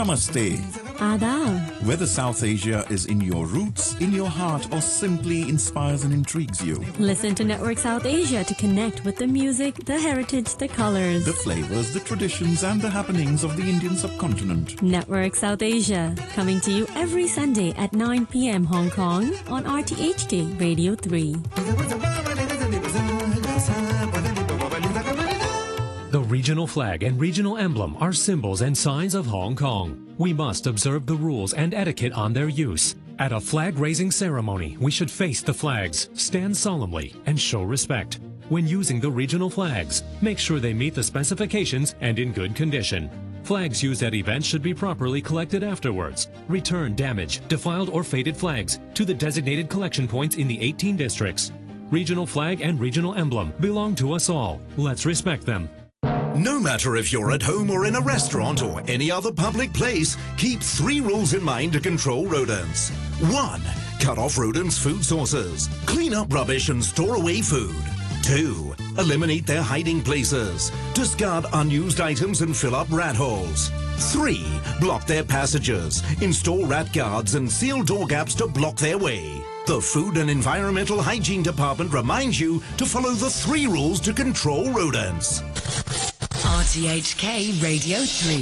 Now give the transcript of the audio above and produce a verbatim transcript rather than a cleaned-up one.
Namaste. Adab. Whether South Asia is in your roots, in your heart, or simply inspires and intrigues you. Listen to Network South Asia to connect with the music, the heritage, the colors, the flavors, the traditions, and the happenings of the Indian subcontinent. Network South Asia, coming to you every Sunday at nine p.m. Hong Kong on R T H K Radio three. The regional flag and regional emblem are symbols and signs of Hong Kong. We must observe the rules and etiquette on their use. At a flag-raising ceremony, we should face the flags, stand solemnly, and show respect. When using the regional flags, make sure they meet the specifications and in good condition. Flags used at events should be properly collected afterwards. Return damaged, defiled, or faded flags to the designated collection points in the eighteen districts. Regional flag and regional emblem belong to us all. Let's respect them. No matter if you're at home or in a restaurant or any other public place, keep three rules in mind to control rodents. One, cut off rodents' food sources. Clean up rubbish and store away food. Two, eliminate their hiding places. Discard unused items and fill up rat holes. Three, block their passages. Install rat guards and seal door gaps to block their way. The Food and Environmental Hygiene Department reminds you to follow the three rules to control rodents. R T H K Radio three.